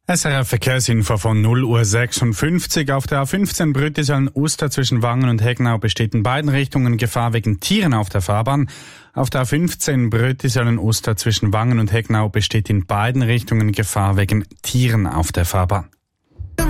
SRF Verkehrsinfo von 0:56 Uhr. Auf der A15 Brütiselen-Uster zwischen Wangen und Heggnau besteht in beiden Richtungen Gefahr wegen Tieren auf der Fahrbahn. Auf der A15 Brütiselen-Uster zwischen Wangen und Heggnau besteht in beiden Richtungen Gefahr wegen Tieren auf der Fahrbahn.